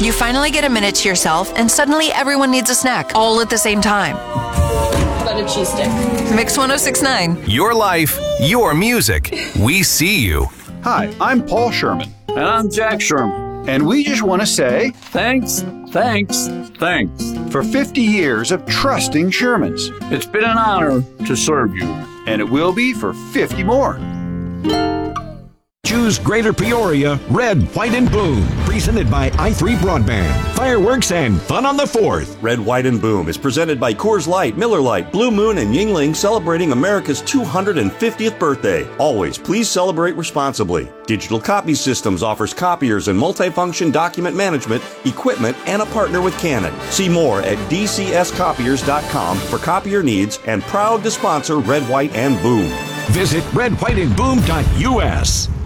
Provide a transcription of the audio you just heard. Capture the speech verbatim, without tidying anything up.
You finally get a minute to yourself, and suddenly everyone needs a snack, all at the same time. How about a cheese stick? Mix one oh six point nine. Your life, your music. We see you. Hi, I'm Paul Sherman. And I'm Jack Sherman. And we just want to say Thanks, thanks, thanks. for fifty years of trusting Shermans. It's been an honor to serve you. And it will be for fifty more. Choose Greater Peoria Red, White, and Boom. Presented by i three Broadband. Fireworks and fun on the fourth. Red, White, and Boom is presented by Coors Light, Miller Lite, Blue Moon, and Yingling, celebrating America's two hundred fiftieth birthday. Always, please celebrate responsibly. Digital Copy Systems offers copiers and multifunction document management, equipment, and a partner with Canon. See more at d c s copiers dot com for copier needs, and proud to sponsor Red, White, and Boom. Visit red white and boom dot u s.